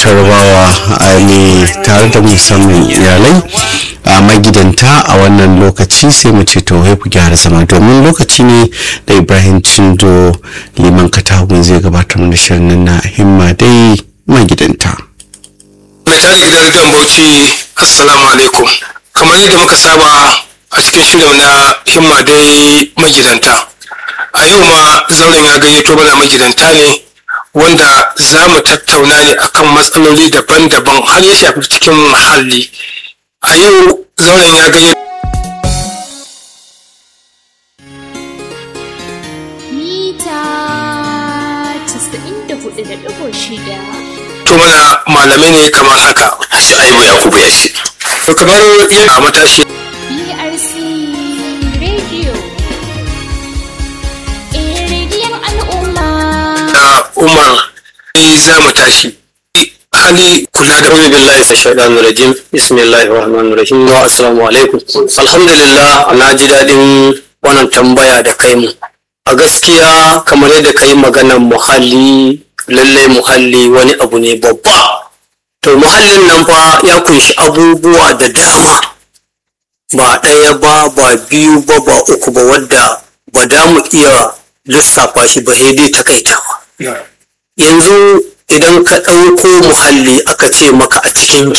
tarbawa ne tare da musamman iyalai a magidanta a wannan lokaci sai mu ce to ku gyara zama domin lokaci ne da Ibrahim Cindo liman Katagun zai gabatar mana shirin na himma dai magidanta. Mai tare gidan rediyon Bauchi, assalamu alaikum. Kamar yadda muka saba a cikin shirin na himma dai magidanta. A yau ma zauren ya gayyato mana magidanta ne wanda za mu tattauna ne akan matsaloli daban-daban har ya shafi cikin muhalli. A yau zauren ya gayyato mita 94.6 to mana malamai ne kamar haka. Shu'aibu Yakubu ya ce. To kamar yadda matashi BRC Radio rediyon al'umma. Umar za mu tashi hali kula da A'udhu billahi minash shaitanir rajim. Bismillahir rahmanir rahim. Wa assalamu alaikum. Alhamdulillah, na ji dadin wannan tambaya da kai mu. A gaskiya kamar yadda kai maganar muhalli, lallai muhalli wani abu ne babba. To muhallin nan fa ya kunshi abubuwa da dama. Ba ɗaya ba, ba biyu ba, ba uku ba, wadda ba da mu iya lissafa shi ba, sai dai takaitawa. Yanzu idan ka ɗauko muhalli aka ce maka a cikin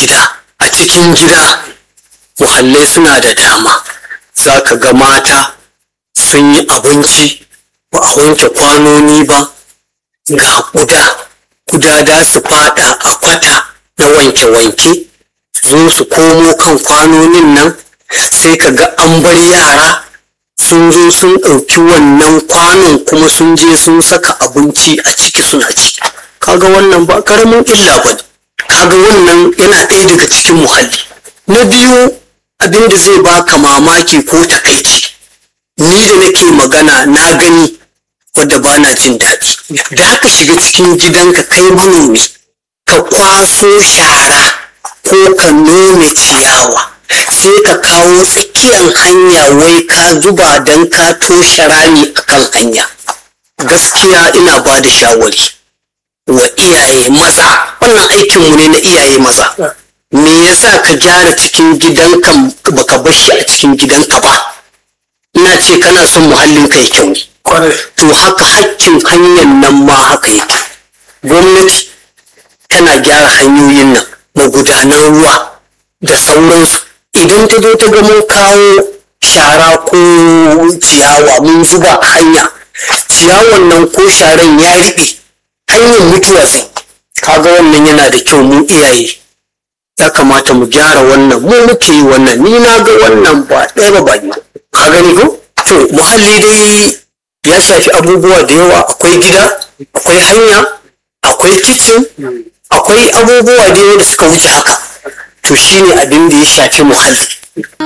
gida muhallai suna da dama. Za ka ga mata sun yi abinci ba a wanke kwanoni ba, ga kuda da su fada a kwata na wanke-wanke, zo su komo kan kwanonin nan, sai ka ga an bar yara sun zo sun ɗauki wannan kwanon kuma sun je sun saka abinci a ciki suna ci. Kaga wannan ba karamin illa ba ne. Kaga wannan yana ɗaya daga cikin muhalli. Na biyu, abin da zai baka mamaki ko takaici, ni da nake magana na gani wadda ba na jin daɗi. Da haka shiga cikin gidanka kai manomi, ka kwaso shara ko ka nome ciyawa, sai ka kawo tsakiyar hanya wai ka zuba don ka toshe rami a kan hanya. Gaskiya ina ba da shawari wa iyaye maza, wannan aikinmu ne na iyaye maza. Me yasa ka gyara cikin gidanka baka bar shi a cikin gidanka ba? Ina ce kana son muhallinka ya kyau. To haka hakkin hanyar nan ma haka yake. Gwamnati tana gyara hanyoyin nan, magudanan ruwa da sauransu. Idan ta zo ta ga mun kawo shara ko ciyawa mun zuba a hanya, ciyawan nan ko sharan ya riɓe, hanyar mutuwa zai. Kaga wannan yana da kyau mu iyaye. Ya kamata mu gyara wannan, mu muke yi wannan, ni na ga wannan ba ɗaya ba ba biyu. Ka gani ko? To muhalli dai ya shafi abubuwa da yawa, akwai gida, akwai hanya, akwai kicin, akwai abubuwa da yawa da suka wuce haka. To shine abin da ya shafi muhalli.